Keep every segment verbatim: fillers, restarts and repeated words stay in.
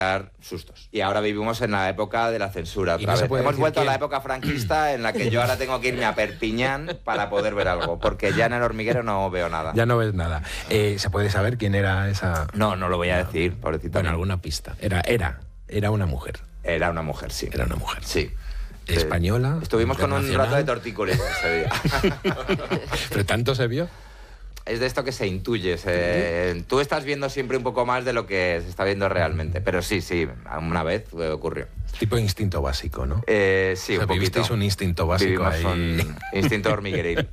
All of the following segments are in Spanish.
sustos. Y ahora vivimos en la época de la censura otra no vez. Hemos vuelto quién. a la época franquista en la que yo ahora tengo que irme a Perpiñán para poder ver algo, porque ya en El Hormiguero no veo nada. Ya no ves nada. Eh, ¿Se puede saber quién era esa...? No, no lo voy a decir, pobrecita. Bueno, alguna pista. Era, era, era una mujer. Era una mujer, sí. Era una mujer. Sí. Española. Estuvimos con un rato de tortícolis ese día. ¿Pero tanto se vio? Es de esto que se intuye. Se... Tú estás viendo siempre un poco más de lo que se está viendo realmente. Pero sí, sí, una vez ocurrió. Tipo instinto básico, ¿no? Eh, sí, o sea, un poquito. Vivisteis un instinto básico Vivimos ahí. Un instinto hormigueril.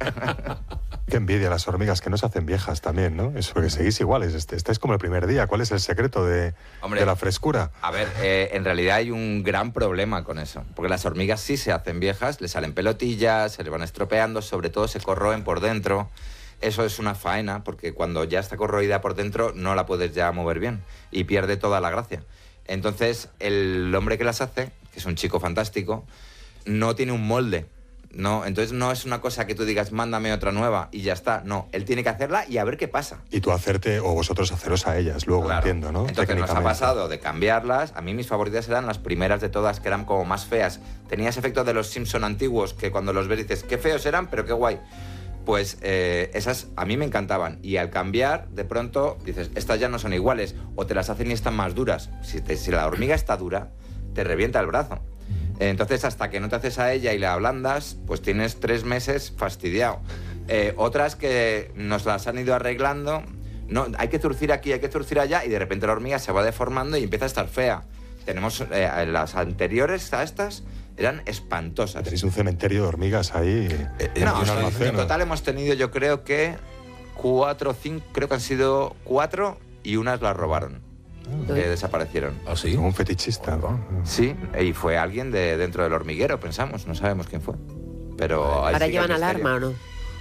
Qué envidia las hormigas, que no se hacen viejas también, ¿no? Es porque seguís iguales, este, estáis como el primer día. ¿Cuál es el secreto de, Hombre, de la frescura? A ver, eh, en realidad hay un gran problema con eso. Porque las hormigas sí se hacen viejas, les salen pelotillas, se les van estropeando, sobre todo se corroen por dentro. Eso es una faena, porque cuando ya está corroída por dentro no la puedes ya mover bien y pierde toda la gracia. Entonces, el hombre que las hace, que es un chico fantástico, no tiene un molde. No, entonces no es una cosa que tú digas, mándame otra nueva y ya está. No, él tiene que hacerla y a ver qué pasa. Y tú hacerte, o vosotros haceros a ellas, luego, claro. Entiendo, ¿no? Entonces nos ha pasado de cambiarlas. A mí mis favoritas eran las primeras de todas, que eran como más feas. Tenía ese efecto de los Simpson antiguos, que cuando los ves dices, qué feos eran, pero qué guay. Pues eh, esas a mí me encantaban. Y al cambiar, de pronto, dices, estas ya no son iguales. O te las hacen y están más duras. Si, te, si la hormiga está dura, te revienta el brazo. Entonces, hasta que no te haces a ella y la ablandas, pues tienes tres meses fastidiado. Eh, otras que nos las han ido arreglando, no, hay que zurcir aquí, hay que zurcir allá, y de repente la hormiga se va deformando y empieza a estar fea. Tenemos eh, las anteriores a estas, eran espantosas. Tenéis un cementerio de hormigas ahí. Eh, no, en un en total hemos tenido, yo creo que cuatro, cinco, creo que han sido cuatro, y unas las robaron. Que desaparecieron. ¿Ah, sí? Un fetichista. Sí, y fue alguien de dentro del hormiguero, pensamos, no sabemos quién fue. Pero ¿Ahora llevan alarma o no?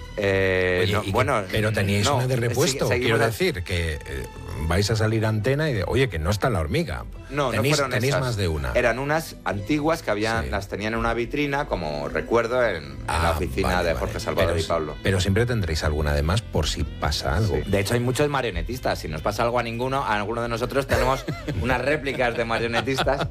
Eh, Oye, no que, bueno, pero teníais no, una de repuesto, sí, quiero a... decir, que eh, vais a salir a antena y de, oye, que no está la hormiga. No, tenéis, no fueron tenéis esas. más de una. Eran unas antiguas que habían, Sí. las tenían en una vitrina, como recuerdo, en, Ah, en la oficina vale, de vale. Jorge Salvador pero, y Pablo. Pero siempre tendréis alguna de más por si pasa algo. Sí. De hecho, hay muchos marionetistas. Si nos pasa algo a ninguno, a alguno de nosotros tenemos unas réplicas de marionetistas.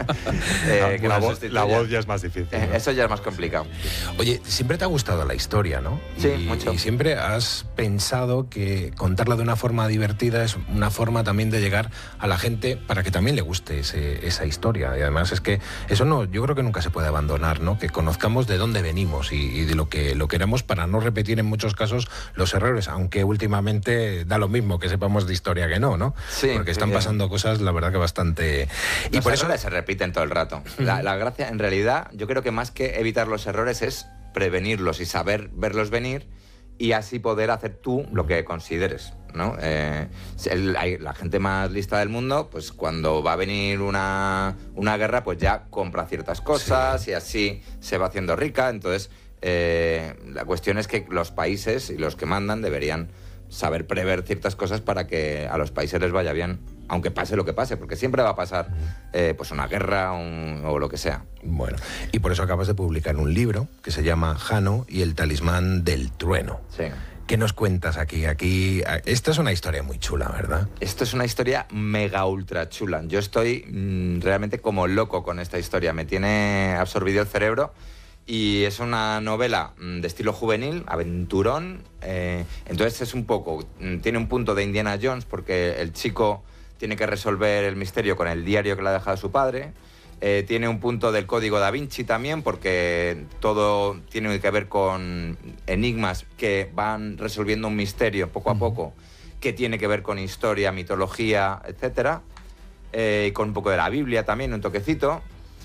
eh, que la, nos voz, sustituyen. la voz ya es más difícil, Eh, ¿no? Eso ya es más complicado. Oye, siempre te ha gustado la historia, ¿no? Sí, y, mucho. Y siempre has pensado que contarla de una forma divertida es una forma también de llegar a la gente para que también le guste ese, esa historia. Y además es que eso no, yo creo que nunca se puede abandonar, ¿no? Que conozcamos de dónde venimos y, y de lo que lo queramos para no repetir en muchos casos los errores, aunque últimamente da lo mismo que sepamos de historia que no, ¿no? Sí, porque están sí, pasando cosas, la verdad que bastante... Y por eso se repiten todo el rato. La, la gracia, en realidad, yo creo que más que evitar los errores es prevenirlos y saber verlos venir y así poder hacer tú lo que consideres, ¿no? Eh, el, hay, la gente más lista del mundo, pues cuando va a venir una, una guerra, pues ya compra ciertas cosas, sí. Y así se va haciendo rica. Entonces, eh, la cuestión es que los países y los que mandan deberían saber prever ciertas cosas para que a los países les vaya bien, aunque pase lo que pase, porque siempre va a pasar eh, pues una guerra un, o lo que sea. Bueno, y por eso acabas de publicar un libro que se llama Jano y el talismán del trueno. Sí. ¿Qué nos cuentas aquí? Aquí, esta es una historia muy chula, ¿verdad? Esto es una historia mega ultra chula. Yo estoy mmm, realmente como loco con esta historia. Me tiene absorbido el cerebro. Y es una novela de estilo juvenil, aventurón. Eh, entonces es un poco... Tiene un punto de Indiana Jones porque el chico tiene que resolver el misterio con el diario que le ha dejado su padre. Eh, tiene un punto del Código Da Vinci también porque todo tiene que ver con enigmas que van resolviendo un misterio poco a poco, que tiene que ver con historia, mitología, etcétera. Eh, con un poco de la Biblia también, un toquecito.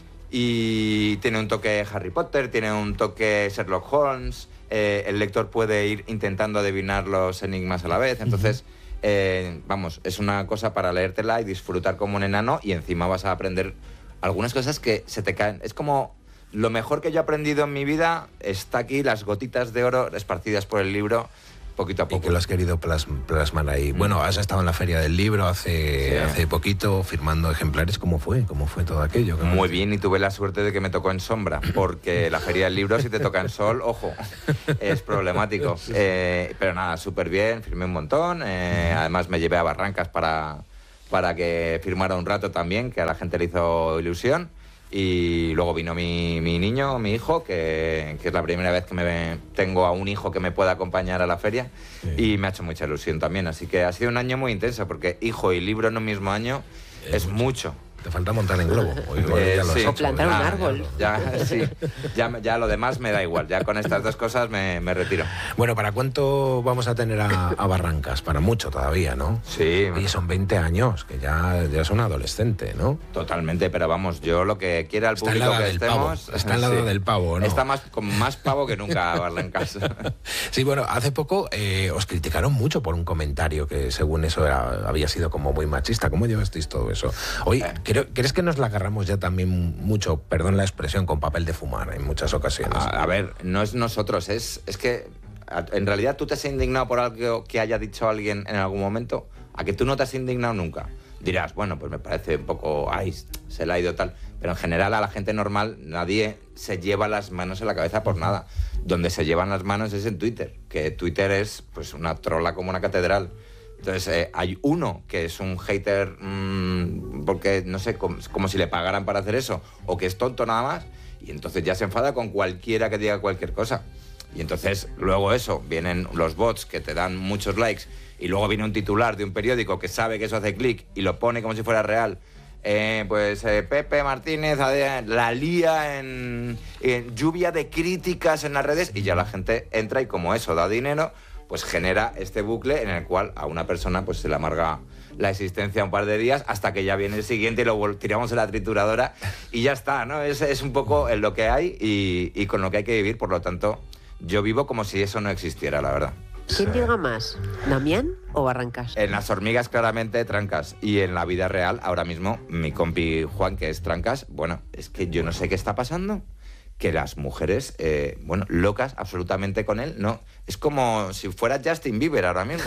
Y tiene un toque Harry Potter, tiene un toque Sherlock Holmes, eh, el lector puede ir intentando adivinar los enigmas a la vez, entonces, eh, vamos, es una cosa para leértela y disfrutar como un enano y encima vas a aprender algunas cosas que se te caen. Es como lo mejor que yo he aprendido en mi vida está aquí, las gotitas de oro esparcidas por el libro, poquito a poco. Y que lo has querido plas, plasmar ahí. Mm. Bueno, has estado en la Feria del Libro hace, sí. hace poquito firmando ejemplares. ¿Cómo fue? ¿Cómo fue todo aquello? Muy bien, y tuve la suerte de que me tocó en sombra, porque la Feria del Libro, si te toca en sol, ojo, es problemático. Eh, pero nada, súper bien, firmé un montón. Eh, además me llevé a Barrancas para, para que firmara un rato también, que a la gente le hizo ilusión. Y luego vino mi, mi niño, mi hijo, que, que es la primera vez que me tengo a un hijo que me pueda acompañar a la feria. Sí. Y me ha hecho mucha ilusión también. Así que ha sido un año muy intenso, porque hijo y libro en un mismo año es, es mucho. mucho. Te falta montar en globo. O, eh, ya lo sí. o plantar un ya, árbol. Ya, ya, sí. ya, ya lo demás me da igual. Ya con estas dos cosas me, me retiro. Bueno, ¿para cuánto vamos a tener a, a Barrancas? Para mucho todavía, ¿no? Sí. Y son veinte años, que ya, ya es un adolescente, ¿no? Totalmente, pero vamos, yo lo que quiera al Está público que del estemos... Pavo. Está en la sí. del pavo, ¿no? Está más, con más pavo que nunca Barrancas. Sí, bueno, hace poco eh, os criticaron mucho por un comentario que según eso era, había sido como muy machista. ¿Cómo llevasteis todo eso? Oye, eh. ¿creo, ¿crees que nos la agarramos ya también mucho, perdón la expresión, con papel de fumar en muchas ocasiones? A, a ver, no es nosotros, es, es que en realidad tú te has indignado por algo que haya dicho alguien en algún momento, a que tú no te has indignado nunca. Dirás, bueno, pues me parece un poco, ay, se le ha ido tal, pero en general a la gente normal nadie se lleva las manos en la cabeza por nada. Donde se llevan las manos es en Twitter, que Twitter es pues una trola como una catedral. Entonces, eh, hay uno que es un hater mmm, porque, no sé, como, como si le pagaran para hacer eso, o que es tonto nada más, y entonces ya se enfada con cualquiera que diga cualquier cosa. Y entonces, luego eso, vienen los bots que te dan muchos likes, y luego viene un titular de un periódico que sabe que eso hace clic y lo pone como si fuera real. Eh, pues eh, Pepe Martínez la lía en, en lluvia de críticas en las redes, y ya la gente entra y como eso da dinero, pues genera este bucle en el cual a una persona pues se le amarga la existencia un par de días hasta que ya viene el siguiente y lo tiramos en la trituradora y ya está, ¿no? Es, es un poco lo que hay y, y con lo que hay que vivir, por lo tanto, yo vivo como si eso no existiera, la verdad. ¿Quién llega más, Damián o Barrancas? En las hormigas, claramente, Trancas. Y en la vida real, ahora mismo, mi compi Juan, que es Trancas, bueno, es que yo no sé qué está pasando. Que las mujeres, eh, bueno, locas absolutamente con él, no. Es como si fuera Justin Bieber ahora mismo.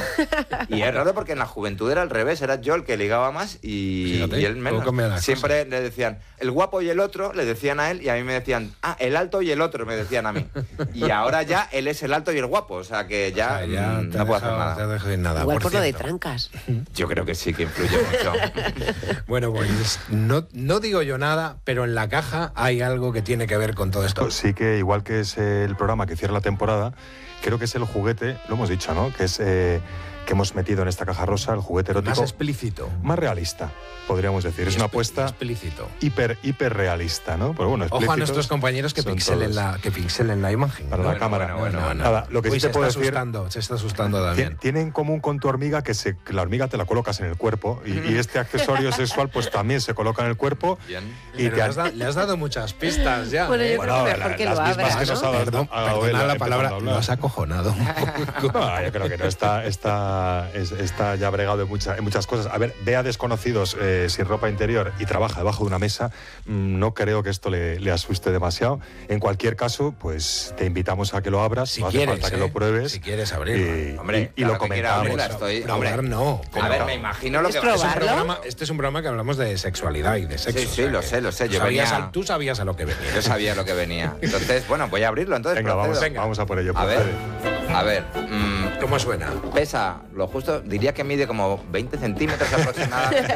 Y es raro porque en la juventud era al revés, era yo el que ligaba más y, Fíjate, y él menos. Siempre le decían, el guapo y el otro, le decían a él, y a mí me decían, ah, el alto y el otro, me decían a mí. Y ahora ya él es el alto y el guapo, o sea que ya, o sea, ya mmm, no puedo hacer nada. Te nada. Igual por, por lo de cierto. Trancas. Yo creo que sí que influye mucho. Bueno, pues no, no digo yo nada, pero en la caja hay algo que tiene que ver con todo esto. Sí que, igual que es el programa que cierra la temporada, creo que es el juguete, lo hemos dicho, ¿no? Que es eh, que hemos metido en esta caja rosa, el juguete erótico. Más explícito. Más realista, podríamos decir. Es una apuesta explícito. hiper, hiper realista, ¿no? Pero bueno, ojo a nuestros compañeros que pixelen, la, que pixelen la imagen. Para bueno, la cámara. Bueno, bueno, bueno. Nada, lo que Uy, sí te se puedo está decir, asustando, se está asustando también. Tiene en común con tu hormiga que, se, que la hormiga te la colocas en el cuerpo y, y este accesorio sexual pues también se coloca en el cuerpo. Bien. Y te le, has da, le has dado muchas pistas ya. Bueno, ¿eh? yo bueno, creo que mejor que lo abras, que ¿no? nos ha dado, Perdón, ha dado perdona él, la palabra, a lo has acojonado. No, yo creo que no, está, está, está ya bregado en, mucha, en muchas cosas. A ver, ve a desconocidos eh, sin ropa interior y trabaja debajo de una mesa, mmm, no creo que esto le, le asuste demasiado. En cualquier caso, pues te invitamos a que lo abras, si no hace quieres, falta eh, que lo pruebes. Si quieres abrirlo. Y, hombre, y, y claro lo comentamos. Abrirla, estoy, Probar hombre, no. A ver, me imagino lo que ¿Es es un probarlo? programa, Este es un programa que hablamos de sexualidad y de sexo. Sí, sí, o sea, lo sé, lo sé. Tú, Yo sabías venía... a, tú sabías a lo que venía. Yo sabía lo que venía. Entonces, bueno, voy a abrirlo. Entonces, Venga, vamos, venga. vamos a por ello. A ver, a ver. Mmm, ¿Cómo suena? Pesa lo justo, diría que mide como veinte centímetros aproximadamente.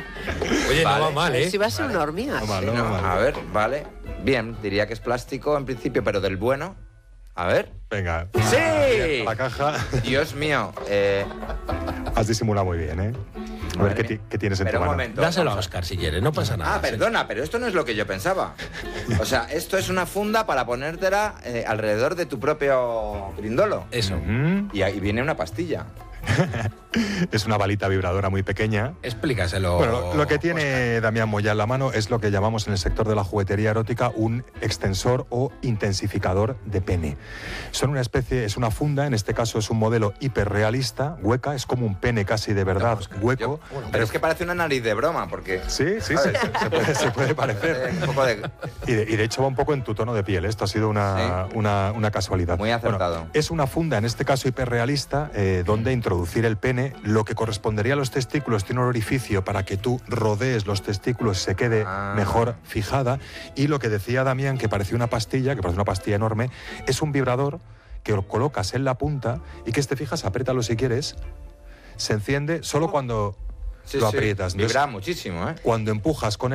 Oye, vale. no va mal, ¿eh? Si va a ser una hormiga. No, Sí, no, no, no. a ver, vale. Bien, diría que es plástico en principio, pero del bueno. A ver. Venga. ¡Sí! La caja. Dios mío. Eh, Has disimulado muy bien, ¿eh? A ver, ¿qué, ti- qué tienes en pero tu un mano? momento. Dáselo a vamos Oscar si quieres, no pasa nada. Ah, perdona, pero esto no es lo que yo pensaba. O sea, esto es una funda para ponértela eh, alrededor de tu propio grindolo. Eso. Mm, Y ahí viene una pastilla. Es una balita vibradora muy pequeña. Explícaselo. Bueno, lo, lo que tiene Damián Moya en la mano es lo que llamamos en el sector de la juguetería erótica un extensor o intensificador de pene. Son una especie, es una funda, en este caso es un modelo hiperrealista, hueca, es como un pene casi de verdad, hueco. Yo- pero es que parece una nariz de broma, porque... Sí, sí, se, se- se puede, se puede parecer. Un poco de... Y de, y de hecho va un poco en tu tono de piel. Esto ha sido una, Sí. una, una casualidad. Muy acertado. Bueno, es una funda, en este caso hiperrealista, eh, donde introducir el pene, lo que correspondería a los testículos, tiene un orificio para que tú rodees los testículos y se quede Ah. mejor fijada. Y lo que decía Damián, que parecía una pastilla, que parece una pastilla enorme, es un vibrador que lo colocas en la punta y que, te fijas, apriétalo si quieres, se enciende solo cuando... Sí, lo sí, aprietas. Entonces, vibra muchísimo, ¿eh? cuando empujas con